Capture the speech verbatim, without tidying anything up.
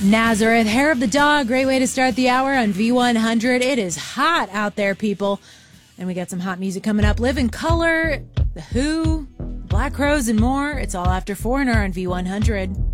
Nazareth, Hair of the Dog, great way to start the hour on V one hundred. It is hot out there, people. And we got some hot music coming up. Live in Color, The Who, Black Crowes, and more. It's all after Foreigner on V one hundred.